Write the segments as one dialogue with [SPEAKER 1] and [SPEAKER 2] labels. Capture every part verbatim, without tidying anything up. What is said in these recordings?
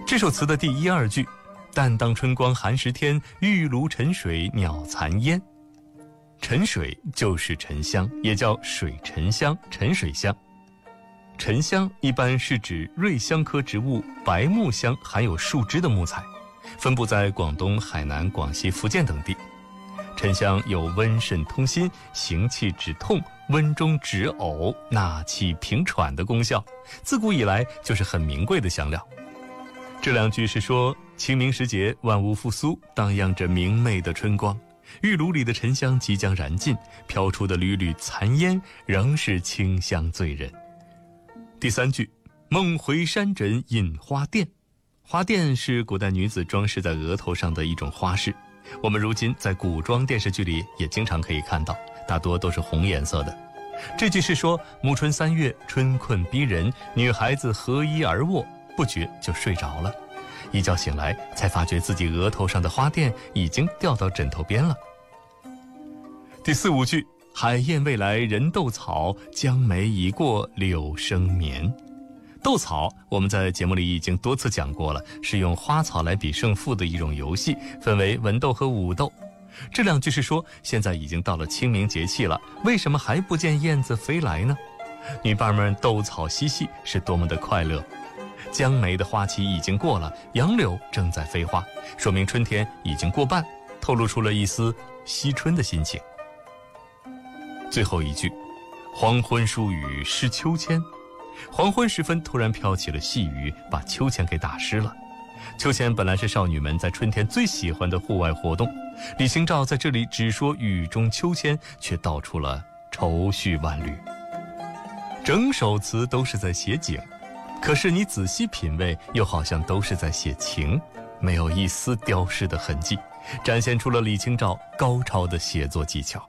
[SPEAKER 1] 这首词的第一二句，但当春光寒食天，玉炉沉水鸟残烟。沉水就是沉香，也叫水沉香、沉水香。沉香一般是指瑞香科植物白木香含有树枝的木材，分布在广东、海南、广西、福建等地。沉香有温肾通心、行气止痛、温中止呕、纳气平喘的功效，自古以来就是很名贵的香料。这两句是说，清明时节万物复苏，荡漾着明媚的春光，玉炉里的沉香即将燃尽，飘出的缕缕残烟仍是清香醉人。第三句，梦回山枕引花钿。花钿是古代女子装饰在额头上的一种花饰，我们如今在古装电视剧里也经常可以看到，大多都是红颜色的。这句是说，暮春三月，春困逼人，女孩子合衣而卧，不觉就睡着了，一觉醒来才发觉自己额头上的花钿已经掉到枕头边了。第四五句，海燕未来人斗草，江梅已过柳生眠。斗草我们在节目里已经多次讲过了，是用花草来比胜负的一种游戏，分为文斗和武斗。这两句是说，现在已经到了清明节气了，为什么还不见燕子飞来呢？女伴们斗草嬉戏是多么的快乐。江梅的花期已经过了，杨柳正在飞花，说明春天已经过半，透露出了一丝惜春的心情。最后一句，黄昏疏雨湿秋千。黄昏时分突然飘起了细雨，把秋千给打湿了。秋千本来是少女们在春天最喜欢的户外活动，李清照在这里只说雨中秋千，却道出了愁绪万缕。整首词都是在写景，可是你仔细品味，又好像都是在写情，没有一丝雕饰的痕迹，展现出了李清照高超的写作技巧。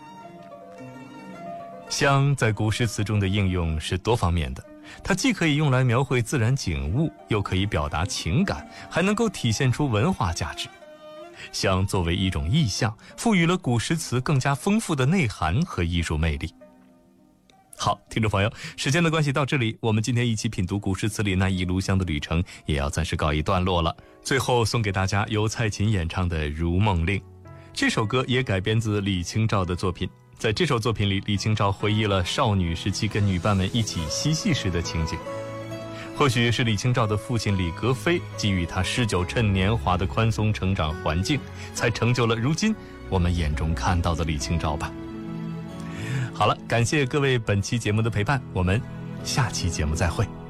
[SPEAKER 1] 香在古诗词中的应用是多方面的，它既可以用来描绘自然景物，又可以表达情感，还能够体现出文化价值。香作为一种意象，赋予了古诗词更加丰富的内涵和艺术魅力。好，听众朋友，时间的关系到这里，我们今天一起品读古诗词里那一炉香的旅程也要暂时告一段落了。最后送给大家由蔡琴演唱的《如梦令》，这首歌也改编自李清照的作品。在这首作品里，李清照回忆了少女时期跟女伴们一起嬉戏时的情景。或许是李清照的父亲李格非给予她诗酒趁年华的宽松成长环境，才成就了如今我们眼中看到的李清照吧。好了，感谢各位本期节目的陪伴，我们下期节目再会。